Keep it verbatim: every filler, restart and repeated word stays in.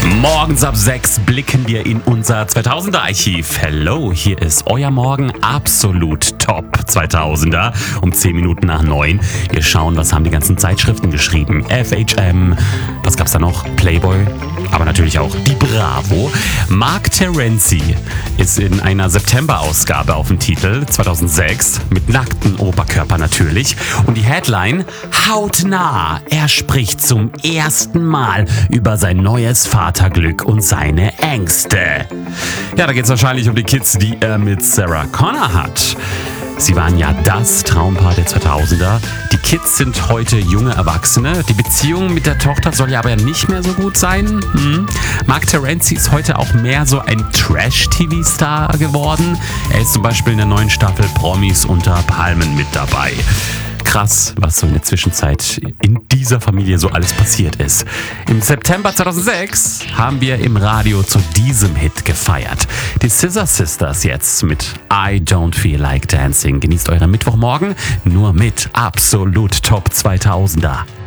Morgens ab sechs blicken wir in unser zweitausender-Archiv. Hello, hier ist euer Morgen absolut top zweitausender um zehn Minuten nach neun. Wir schauen, was haben die ganzen Zeitschriften geschrieben. F H M, was gab's da noch? Playboy, aber natürlich auch die Bravo. Mark Terenzi ist in einer September-Ausgabe auf dem Titel zweitausendsechs mit nacktem Oberkörper natürlich. Und die Headline: Hautnah. Er spricht zum ersten Mal über sein neues Vaterglück und seine Ängste. Ja, da geht es wahrscheinlich um die Kids, die er mit Sarah Connor hat. Sie waren ja das Traumpaar der zweitausender. Die Kids sind heute junge Erwachsene. Die Beziehung mit der Tochter soll ja aber nicht mehr so gut sein. Hm. Mark Terenzi ist heute auch mehr so ein Trash-T V-Star geworden. Er ist zum Beispiel in der neuen Staffel Promis unter Palmen mit dabei. Krass, was so in der Zwischenzeit in dieser Familie so alles passiert ist. Im September zweitausendsechs haben wir im Radio zu diesem Hit gefeiert. Die Scissor Sisters jetzt mit I Don't Feel Like Dancing. Genießt euren Mittwochmorgen nur mit absolut Top zweitausender.